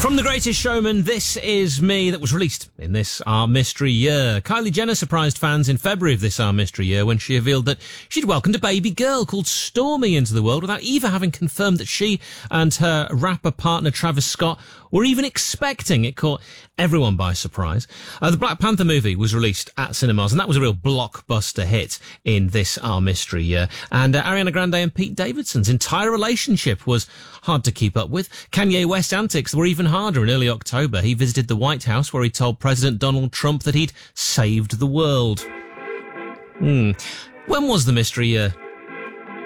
From The Greatest Showman, This Is Me, that was released in this Our Mystery Year. Kylie Jenner surprised fans in February of this Our Mystery Year when she revealed that she'd welcomed a baby girl called Stormy into the world without even having confirmed that she and her rapper partner Travis Scott were even expecting. It caught everyone by surprise. The Black Panther movie was released at cinemas, and that was a real blockbuster hit in this Our Mystery Year. And Ariana Grande and Pete Davidson's entire relationship was hard to keep up with. Kanye West's antics were even harder. In early October, he visited the White House where he told President Donald Trump that he'd saved the world. When was the mystery year